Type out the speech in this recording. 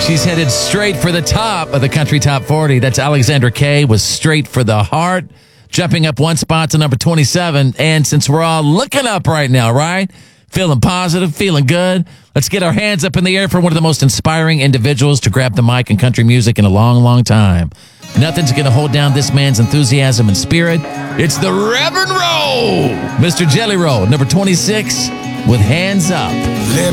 She's headed straight for the top of the Country Top 40. That's Alexandra Kay with Straight for the Heart, jumping up one spot to number 27. And since we're all looking up right now, right? Feeling positive, feeling good. Let's get our hands up in the air for one of the most inspiring individuals to grab the mic in country music in a long, long time. Nothing's going to hold down this man's enthusiasm and spirit. It's the Reverend Roe, Mr. Jelly Roll, number 26, with Hands Up.